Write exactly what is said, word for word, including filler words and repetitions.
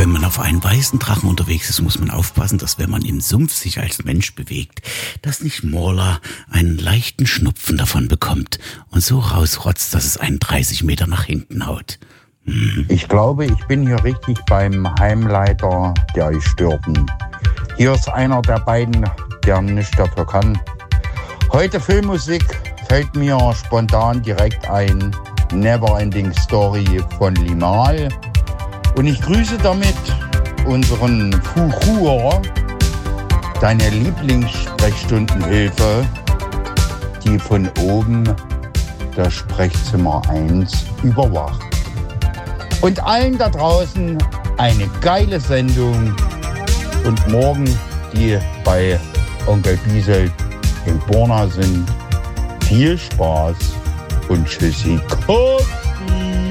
Wenn man auf einen weißen Drachen unterwegs ist, muss man aufpassen, dass wenn man im Sumpf sich als Mensch bewegt, dass nicht Morla einen leichten Schnupfen davon bekommt und so rausrotzt, dass es einen dreißig Meter nach hinten haut. Hm. Ich glaube, ich bin hier richtig beim Heimleiter der Gestörten. Hier ist einer der beiden, der nicht dafür kann. Heute Filmmusik fällt mir spontan direkt ein. Neverending Story von Limahl. Und ich grüße damit unseren Fuchur, deine Lieblingssprechstundenhilfe, die von oben das Sprechzimmer eins überwacht. Und allen da draußen eine geile Sendung und morgen, die bei Onkel Biesel in Borna sind, viel Spaß und tschüssi.